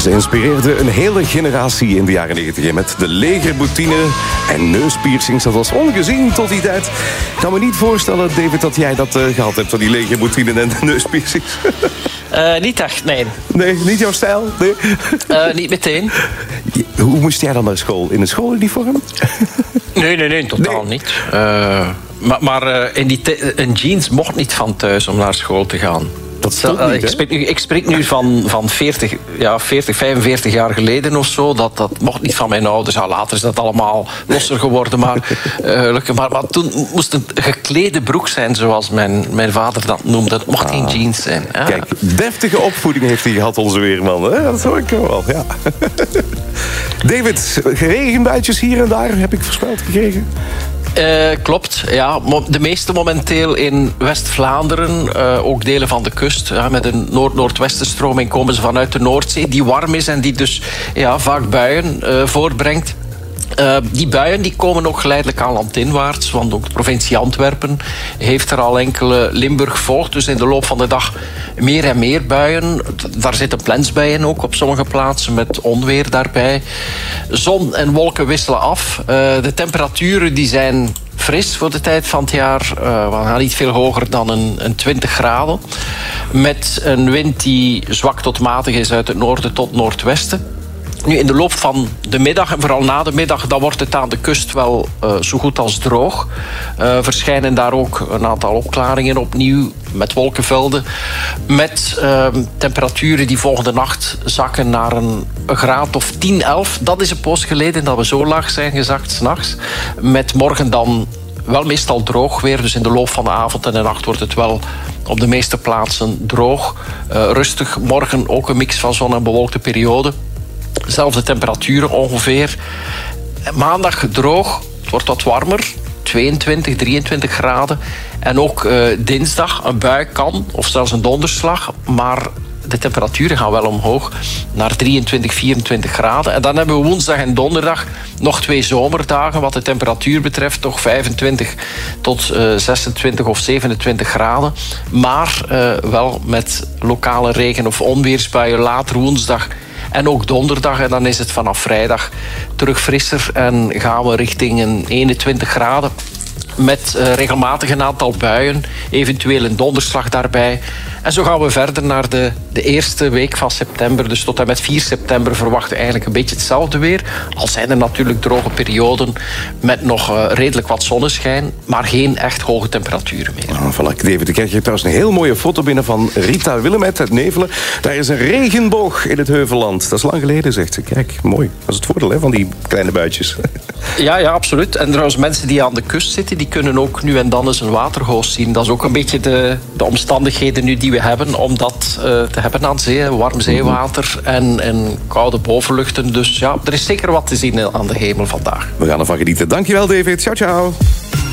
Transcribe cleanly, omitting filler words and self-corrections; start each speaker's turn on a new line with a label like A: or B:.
A: Ze inspireerde een hele generatie in de jaren 90 met de legerboutine en neuspiercings. Dat was ongezien tot die tijd. Ik kan me niet voorstellen, David, dat jij dat gehad hebt van die legerboutine en de neuspiercings.
B: Niet echt, nee.
A: Nee, niet jouw stijl? Nee.
B: Niet meteen.
A: Hoe moest jij dan naar school? In een schooluniform?
B: Nee, totaal niet. Maar in jeans mocht niet van thuis om naar school te gaan. Ik spreek nu van 40, 45 jaar geleden of zo. Dat mocht niet van mijn ouders. Later is dat allemaal losser geworden. Maar toen moest het een geklede broek zijn, zoals mijn vader dat noemde. Het mocht geen jeans zijn. Ja.
A: Kijk, deftige opvoeding heeft hij gehad, onze weerman. Hè? Dat hoor ik wel, ja. David, regenbuitjes hier en daar heb ik voorspeld gekregen.
B: Klopt, ja. De meeste momenteel in West-Vlaanderen, ook delen van de kust. Ja, met een noord-noordwestenstroming komen ze vanuit de Noordzee, die warm is en die dus vaak buien voortbrengt. Die buien die komen ook geleidelijk aan landinwaarts, want ook de provincie Antwerpen heeft er al enkele. Limburg volgt, dus in de loop van de dag meer en meer buien. Daar zitten plensbuien ook op sommige plaatsen met onweer daarbij. Zon en wolken wisselen af. De temperaturen die zijn fris voor de tijd van het jaar. We gaan niet veel hoger dan een 20 graden. Met een wind die zwak tot matig is uit het noorden tot noordwesten. Nu, in de loop van de middag, en vooral na de middag, dan wordt het aan de kust wel zo goed als droog. Verschijnen daar ook een aantal opklaringen opnieuw met wolkenvelden. Met temperaturen die volgende nacht zakken naar een graad of 10, 11. Dat is een poos geleden dat we zo laag zijn gezakt 's nachts. Met morgen dan wel meestal droog weer. Dus in de loop van de avond en de nacht wordt het wel op de meeste plaatsen droog. Rustig. Morgen ook een mix van zon en bewolkte periode. Zelfde temperaturen ongeveer. Maandag droog, het wordt wat warmer. 22, 23 graden. En ook dinsdag een bui kan, of zelfs een donderslag. Maar de temperaturen gaan wel omhoog naar 23, 24 graden. En dan hebben we woensdag en donderdag nog 2 zomerdagen. Wat de temperatuur betreft toch 25 tot 26 of 27 graden. Maar wel met lokale regen- of onweersbuien later woensdag en ook donderdag. En dan is het vanaf vrijdag terug frisser en gaan we richting een 21 graden. Met regelmatig een aantal buien, eventueel een donderslag daarbij. En zo gaan we verder naar de eerste week van september. Dus tot en met 4 september verwachten we eigenlijk een beetje hetzelfde weer. Al zijn er natuurlijk droge perioden met nog redelijk wat zonneschijn. Maar geen echt hoge temperaturen meer.
A: Voilà, David, ik krijg hier trouwens een heel mooie foto binnen van Rita Willemet uit Nevelen. Daar is een regenboog in het Heuvelland. Dat is lang geleden, zegt ze. Kijk, mooi. Dat is het voordeel van die kleine buitjes.
B: Ja, absoluut. En trouwens, mensen die aan de kust zitten, die kunnen ook nu en dan eens een waterhoos zien. Dat is ook een beetje de omstandigheden nu die we hebben om dat te hebben aan zee. Warm zeewater en koude bovenluchten. Dus ja, er is zeker wat te zien aan de hemel vandaag.
A: We gaan ervan genieten. Dankjewel, David. Ciao, ciao.